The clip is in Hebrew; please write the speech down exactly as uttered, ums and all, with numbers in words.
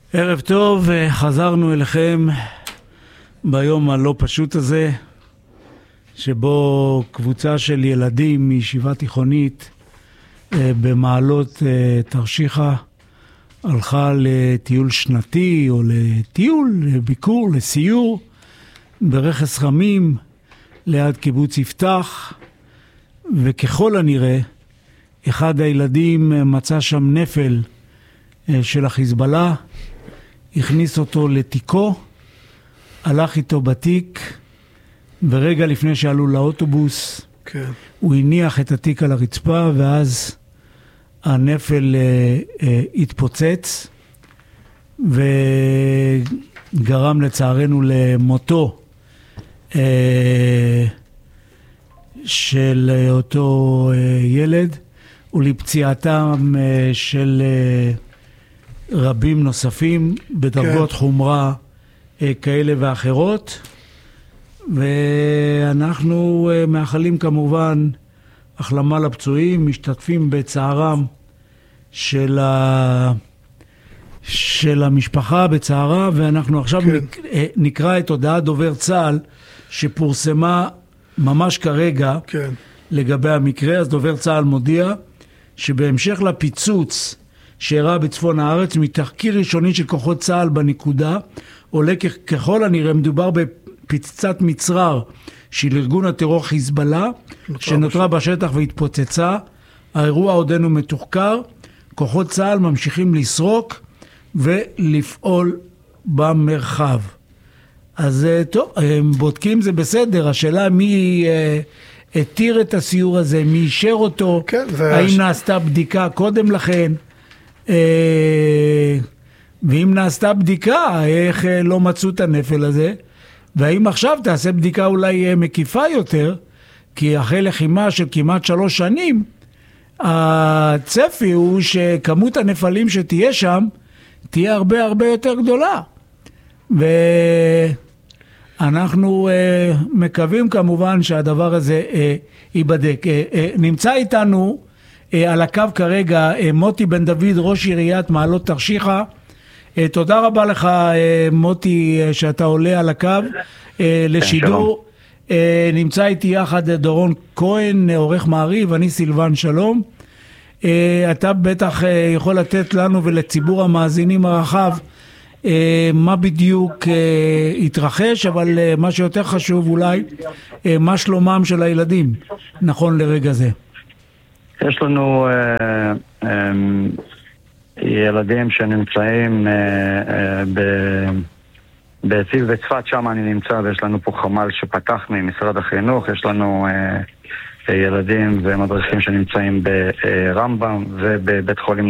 ערב טוב, חזרנו אליכם ביום הלא פשוט הזה, שבו קבוצה של ילדים מישיבה תיכונית במעלות תרשיחא הלכה לטיול שנתי או לטיול, לביקור, לסיור ברכס רמים ליד קיבוץ יפתח, וככל הנראה אחד הילדים מצא שם נפל של החיזבאללה, הכניס אותו לתיקו, הלך איתו בתיק, ורגע לפני שעלו לאוטובוס, כן. הוא הניח את התיק על הרצפה, ואז הנפל אה, אה, התפוצץ, וגרם לצערנו למותו אה, של אותו אה, ילד, ולפציעתם אה, של אה, רבים נוספים, בדרגות כן. חומרה אה, כאלה ואחרות. ואנחנו uh, מאחלים כמובן החלמה לפצועים, משתתפים בצערם של, ה... של המשפחה בצערה, ואנחנו עכשיו כן. נק... נקרא את הודעת דובר צה"ל שפורסמה ממש כרגע כן. לגבי המקרה. אז דובר צה"ל מודיע שבהמשך לפיצוץ שאירע בצפון הארץ, מתחקיר ראשוני של כוחות צה"ל בנקודה, עולה ככל הנראה מדובר ב... פצצת מצרר של ארגון הטרור חיזבאללה שנותרה בשטח והתפוצצה. האירוע עודנו מתוחקר, כוחות צה"ל ממשיכים לסרוק ולפעול במרחב. אז טוב, הם בודקים, זה בסדר, השאלה מי התיר את הסיור הזה, מי אישר אותו, כן, האם ש... נעשתה בדיקה קודם לכן, ואם נעשתה בדיקה, איך לא מצאו את הנפל הזה, והאם עכשיו תעשה בדיקה אולי מקיפה יותר, כי אחרי לחימה של כמעט שלוש שנים, הצפי הוא שכמות הנפלים שתהיה שם, תהיה הרבה הרבה יותר גדולה. ואנחנו uh, מקווים כמובן שהדבר הזה uh, ייבדק. Uh, uh, נמצא איתנו uh, על הקו כרגע uh, מוטי בן דוד, ראש עיריית מעלות תרשיחא. תודה רבה לך מוטי שאתה עולה על הקו לשידור. נמצא איתי יחד דורון כהן, עורך מעריב, אני סילבן שלום. אתה בטח יכול לתת לנו ולציבור המאזינים הרחב מה בדיוק התרחש, אבל מה שיותר חשוב אולי, מה שלומם של הילדים נכון לרגע זה. יש לנו ילדים שנמצאים בציל בצפת, שם אני נמצא, ויש לנו פה חמ"ל שפתח ממשרד החינוך. יש לנו ילדים ומדריכים שנמצאים ברמב"ם ובבית חולים